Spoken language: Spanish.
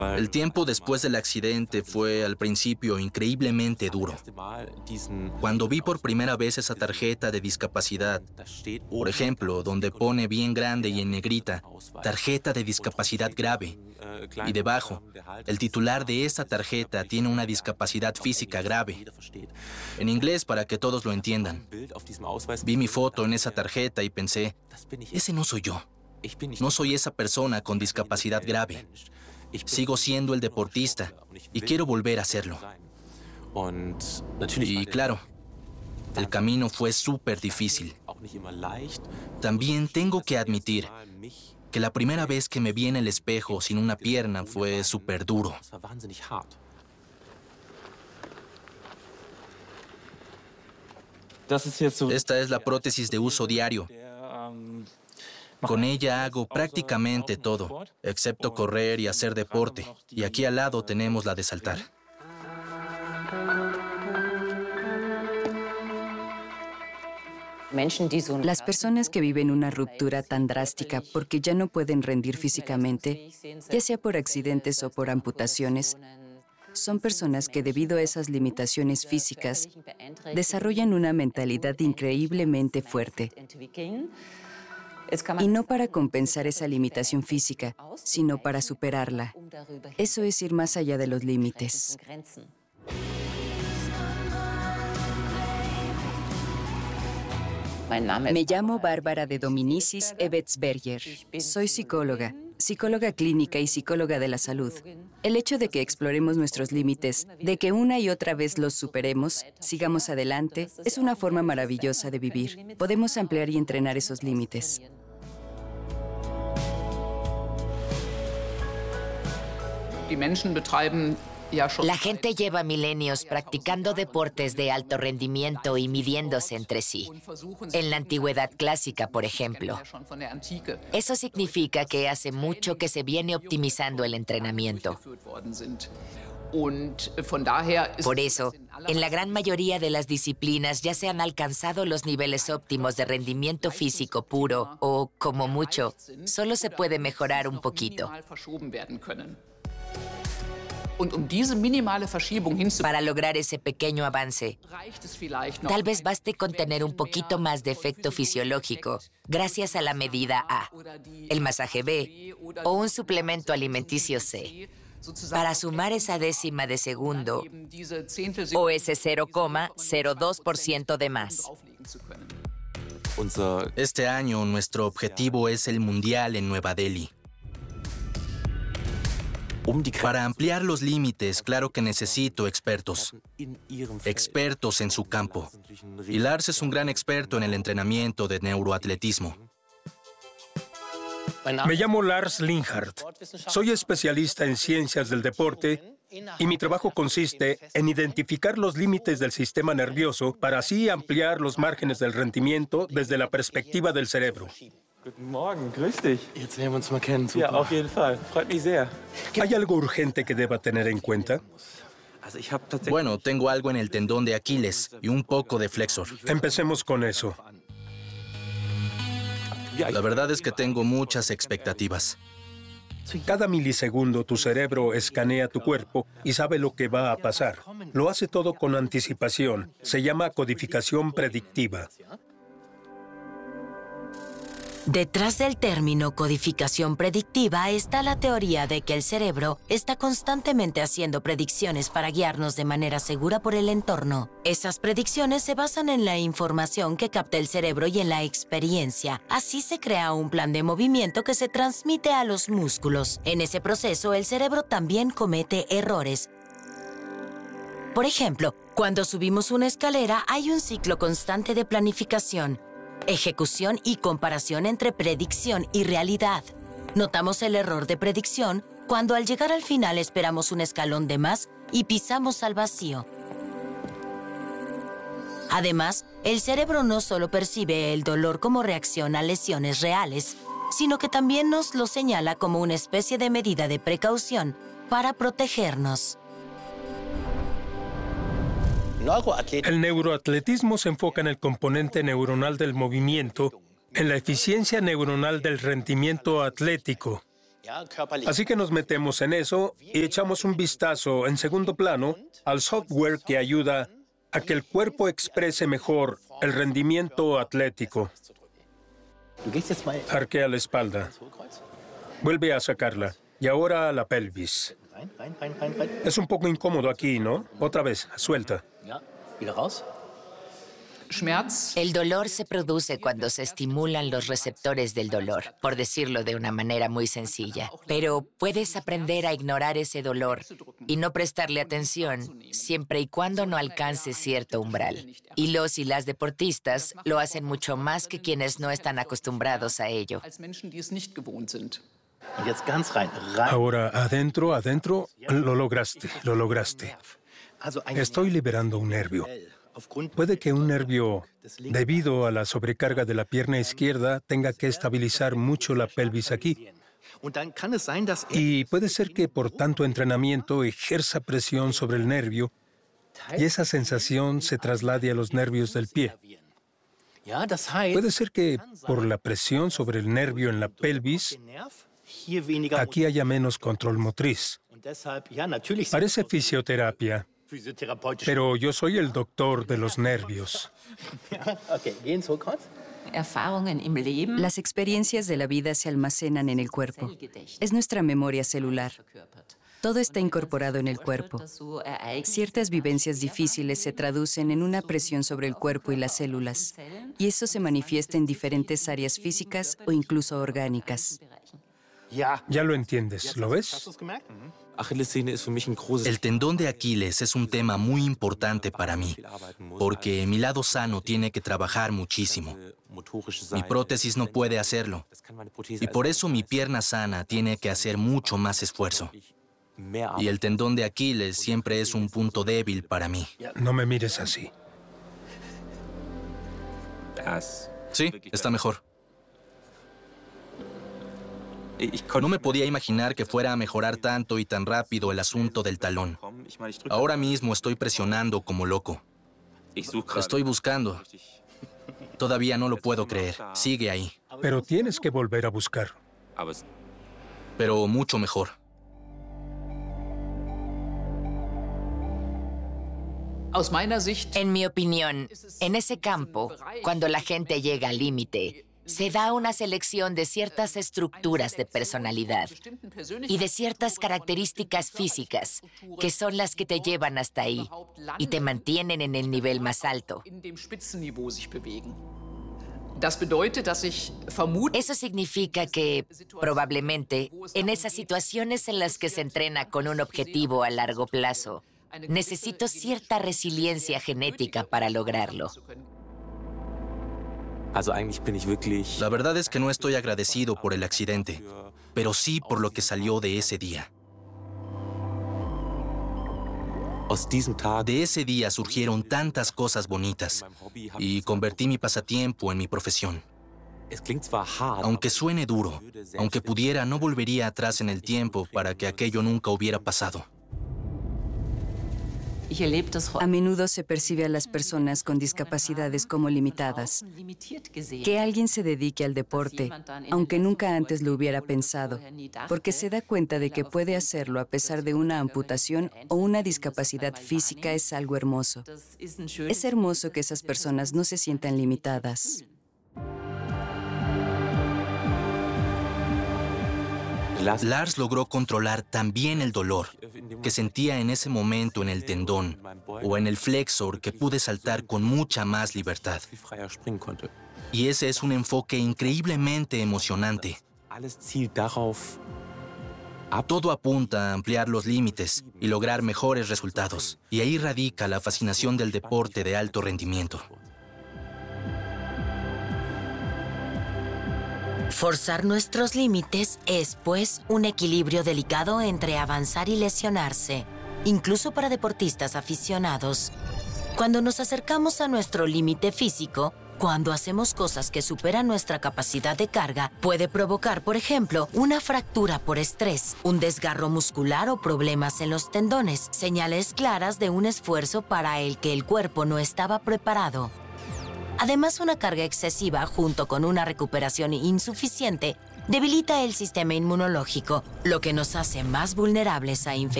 El tiempo después del accidente fue al principio increíblemente duro. Cuando vi por primera vez esa tarjeta de discapacidad, por ejemplo, donde pone bien grande y en negrita, tarjeta de discapacidad grave, y debajo, el titular de esa tarjeta tiene una discapacidad física grave. En inglés, para que todos lo entiendan. Vi mi foto en esa tarjeta y pensé, ese no soy yo. No soy esa persona con discapacidad grave. Sigo siendo el deportista y quiero volver a serlo. Y claro, el camino fue súper difícil. También tengo que admitir que la primera vez que me vi en el espejo sin una pierna fue súper duro. Esta es la prótesis de uso diario. Con ella hago prácticamente todo, excepto correr y hacer deporte. Y aquí al lado tenemos la de saltar. Las personas que viven una ruptura tan drástica porque ya no pueden rendir físicamente, ya sea por accidentes o por amputaciones, son personas que debido a esas limitaciones físicas desarrollan una mentalidad increíblemente fuerte. Y no para compensar esa limitación física, sino para superarla. Eso es ir más allá de los límites. Me llamo Bárbara de Dominicis Ebetsberger. Soy psicóloga clínica y psicóloga de la salud. El hecho de que exploremos nuestros límites, de que una y otra vez los superemos, sigamos adelante, es una forma maravillosa de vivir. Podemos ampliar y entrenar esos límites. La gente lleva milenios practicando deportes de alto rendimiento y midiéndose entre sí. En la antigüedad clásica, por ejemplo. Eso significa que hace mucho que se viene optimizando el entrenamiento. Por eso, en la gran mayoría de las disciplinas ya se han alcanzado los niveles óptimos de rendimiento físico puro o, como mucho, solo se puede mejorar un poquito. Para lograr ese pequeño avance, tal vez baste con tener un poquito más de efecto fisiológico gracias a la medida A, el masaje B o un suplemento alimenticio C, para sumar esa décima de segundo o ese 0,02% de más. Este año nuestro objetivo es el Mundial en Nueva Delhi. Para ampliar los límites, claro que necesito expertos. Expertos en su campo. Y Lars es un gran experto en el entrenamiento de neuroatletismo. Me llamo Lars Linhardt. Soy especialista en ciencias del deporte y mi trabajo consiste en identificar los límites del sistema nervioso para así ampliar los márgenes del rendimiento desde la perspectiva del cerebro. Guten Morgen, grüß dich. Jetzt lernen wir uns mal kennen. Super. Ja, auf jeden Fall. Freut mich sehr. ¿Hay algo urgente que deba tener en cuenta? Bueno, tengo algo en el tendón de Aquiles y un poco de flexor. Empecemos con eso. La verdad es que tengo muchas expectativas. Cada milisegundo tu cerebro escanea tu cuerpo y sabe lo que va a pasar. Lo hace todo con anticipación. Se llama codificación predictiva. Detrás del término codificación predictiva está la teoría de que el cerebro está constantemente haciendo predicciones para guiarnos de manera segura por el entorno. Esas predicciones se basan en la información que capta el cerebro y en la experiencia. Así se crea un plan de movimiento que se transmite a los músculos. En ese proceso, el cerebro también comete errores. Por ejemplo, cuando subimos una escalera, hay un ciclo constante de planificación, ejecución y comparación entre predicción y realidad. Notamos el error de predicción cuando al llegar al final esperamos un escalón de más y pisamos al vacío. Además, el cerebro no solo percibe el dolor como reacción a lesiones reales, sino que también nos lo señala como una especie de medida de precaución para protegernos. El neuroatletismo se enfoca en el componente neuronal del movimiento, en la eficiencia neuronal del rendimiento atlético. Así que nos metemos en eso y echamos un vistazo en segundo plano al software que ayuda a que el cuerpo exprese mejor el rendimiento atlético. Arquea la espalda. Vuelve a sacarla. Y ahora a la pelvis. Es un poco incómodo aquí, ¿no? Otra vez, suelta. El dolor se produce cuando se estimulan los receptores del dolor, por decirlo de una manera muy sencilla. Pero puedes aprender a ignorar ese dolor y no prestarle atención siempre y cuando no alcances cierto umbral. Y los y las deportistas lo hacen mucho más que quienes no están acostumbrados a ello. Ahora, adentro, adentro, lo lograste. Estoy liberando un nervio. Puede que un nervio, debido a la sobrecarga de la pierna izquierda, tenga que estabilizar mucho la pelvis aquí. Y puede ser que por tanto entrenamiento ejerza presión sobre el nervio y esa sensación se traslade a los nervios del pie. Puede ser que por la presión sobre el nervio en la pelvis, aquí haya menos control motriz. Parece fisioterapia. Pero yo soy el doctor de los nervios. Las experiencias de la vida se almacenan en el cuerpo. Es nuestra memoria celular. Todo está incorporado en el cuerpo. Ciertas vivencias difíciles se traducen en una presión sobre el cuerpo y las células, y eso se manifiesta en diferentes áreas físicas o incluso orgánicas. Ya lo entiendes, ¿lo ves? El tendón de Aquiles es un tema muy importante para mí, porque mi lado sano tiene que trabajar muchísimo. Mi prótesis no puede hacerlo, y por eso mi pierna sana tiene que hacer mucho más esfuerzo. Y el tendón de Aquiles siempre es un punto débil para mí. No me mires así. Sí, está mejor. No me podía imaginar que fuera a mejorar tanto y tan rápido el asunto del talón. Ahora mismo estoy presionando como loco. Estoy buscando. Todavía no lo puedo creer. Sigue ahí. Pero tienes que volver a buscar. Pero mucho mejor. En mi opinión, en ese campo, cuando la gente llega al límite, se da una selección de ciertas estructuras de personalidad y de ciertas características físicas que son las que te llevan hasta ahí y te mantienen en el nivel más alto. Eso significa que, probablemente, en esas situaciones en las que se entrena con un objetivo a largo plazo, necesito cierta resiliencia genética para lograrlo. La verdad es que no estoy agradecido por el accidente, pero sí por lo que salió de ese día. De ese día surgieron tantas cosas bonitas y convertí mi pasatiempo en mi profesión. Aunque suene duro, aunque pudiera, no volvería atrás en el tiempo para que aquello nunca hubiera pasado. A menudo se percibe a las personas con discapacidades como limitadas. Que alguien se dedique al deporte, aunque nunca antes lo hubiera pensado, porque se da cuenta de que puede hacerlo a pesar de una amputación o una discapacidad física, es algo hermoso. Es hermoso que esas personas no se sientan limitadas. Lars logró controlar tan bien el dolor que sentía en ese momento en el tendón o en el flexor que pude saltar con mucha más libertad. Y ese es un enfoque increíblemente emocionante. Todo apunta a ampliar los límites y lograr mejores resultados. Y ahí radica la fascinación del deporte de alto rendimiento. Forzar nuestros límites es, pues, un equilibrio delicado entre avanzar y lesionarse, incluso para deportistas aficionados. Cuando nos acercamos a nuestro límite físico, cuando hacemos cosas que superan nuestra capacidad de carga, puede provocar, por ejemplo, una fractura por estrés, un desgarro muscular o problemas en los tendones, señales claras de un esfuerzo para el que el cuerpo no estaba preparado. Además, una carga excesiva junto con una recuperación insuficiente debilita el sistema inmunológico, lo que nos hace más vulnerables a infecciones.